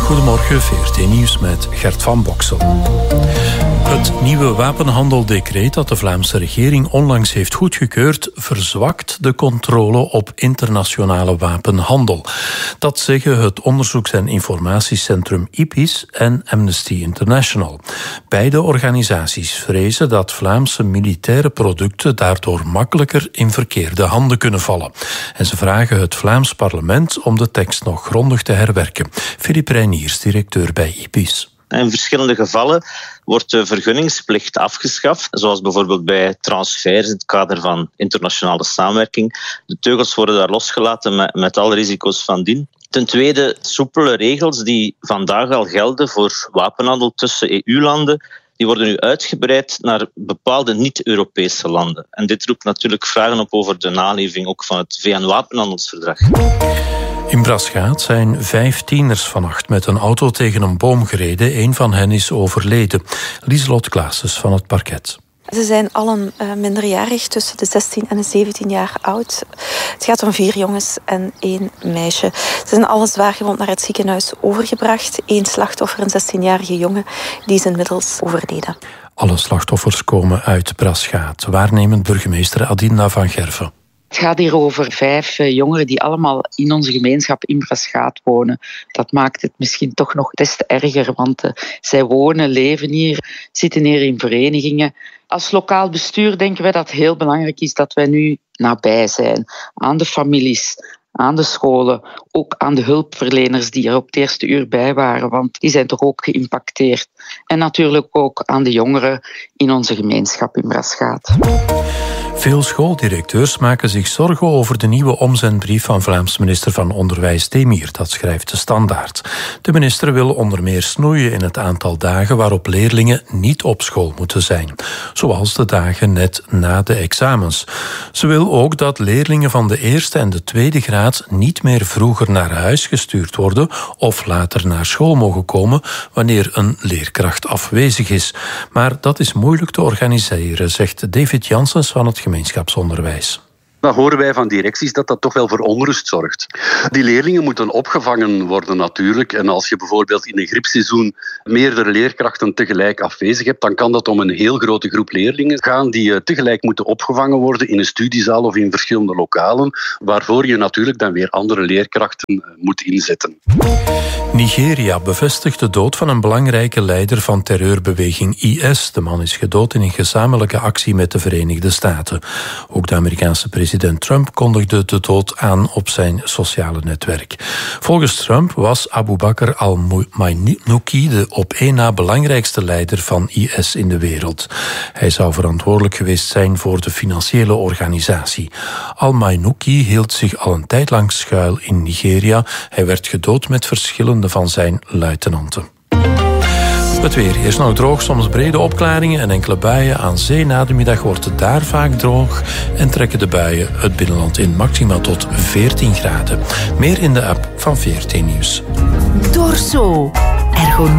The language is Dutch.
Goedemorgen, VRT Nieuws met Gert van Boksel. Het nieuwe wapenhandeldecreet dat de Vlaamse regering onlangs heeft goedgekeurd verzwakt de controle op internationale wapenhandel. Dat zeggen het Onderzoeks- en Informatiecentrum IPIS en Amnesty International. Beide organisaties vrezen dat Vlaamse militaire producten daardoor makkelijker in verkeerde handen kunnen vallen. En ze vragen het Vlaams parlement om de tekst nog grondig te herwerken. Philippe Reiniers, directeur bij IPIS. In verschillende gevallen wordt de vergunningsplicht afgeschaft, zoals bijvoorbeeld bij transfers in het kader van internationale samenwerking. De teugels worden daar losgelaten met alle risico's van dien. Ten tweede, soepele regels die vandaag al gelden voor wapenhandel tussen EU-landen, die worden nu uitgebreid naar bepaalde niet-Europese landen. En dit roept natuurlijk vragen op over de naleving ook van het VN-wapenhandelsverdrag. In Braschaat zijn 5 tieners vannacht met een auto tegen een boom gereden. Een van hen is overleden. Lieselot Klaassen van het parket. Ze zijn allen minderjarig, tussen de 16 en de 17 jaar oud. Het gaat om 4 jongens en 1 meisje. Ze zijn alle zwaargewond naar het ziekenhuis overgebracht. 1 slachtoffer, een 16-jarige jongen, die is inmiddels overleden. Alle slachtoffers komen uit Braschaat. Waarnemend burgemeester Adinda van Gerven. Het gaat hier over 5 jongeren die allemaal in onze gemeenschap in Braschaat wonen. Dat maakt het misschien toch nog des te erger, want zij wonen, leven hier, zitten hier in verenigingen. Als lokaal bestuur denken wij dat het heel belangrijk is dat wij nu nabij zijn aan de families, aan de scholen, ook aan de hulpverleners die er op het eerste uur bij waren, want die zijn toch ook geïmpacteerd. En natuurlijk ook aan de jongeren in onze gemeenschap in Braschaat. Veel schooldirecteurs maken zich zorgen over de nieuwe omzendbrief van Vlaams minister van Onderwijs Demir. Dat schrijft de Standaard. De minister wil onder meer snoeien in het aantal dagen waarop leerlingen niet op school moeten zijn. Zoals de dagen net na de examens. Ze wil ook dat leerlingen van de eerste en de tweede graad niet meer vroeger naar huis gestuurd worden of later naar school mogen komen wanneer een leerkracht afwezig is. Maar dat is moeilijk te organiseren, zegt David Janssens van het gemeenschapsonderwijs. Dan horen wij van directies dat toch wel voor onrust zorgt. Die leerlingen moeten opgevangen worden natuurlijk. En als je bijvoorbeeld in een griepseizoen meerdere leerkrachten tegelijk afwezig hebt, dan kan dat om een heel grote groep leerlingen gaan die tegelijk moeten opgevangen worden in een studiezaal of in verschillende lokalen, waarvoor je natuurlijk dan weer andere leerkrachten moet inzetten. Nigeria bevestigt de dood van een belangrijke leider van terreurbeweging IS. De man is gedood in een gezamenlijke actie met de Verenigde Staten. Ook de Amerikaanse president Trump kondigde de dood aan op zijn sociale netwerk. Volgens Trump was Abu Bakr al-Maynouki de op één na belangrijkste leider van IS in de wereld. Hij zou verantwoordelijk geweest zijn voor de financiële organisatie. Al-Maynouki hield zich al een tijd lang schuil in Nigeria. Hij werd gedood met verschillende van zijn luitenanten. Het weer. Eerst nog droog, soms brede opklaringen en enkele buien. Aan zee na de middag wordt het daar vaak droog en trekken de buien het binnenland in, maximaal tot 14 graden. Meer in de app van VRT Nieuws. Dorso.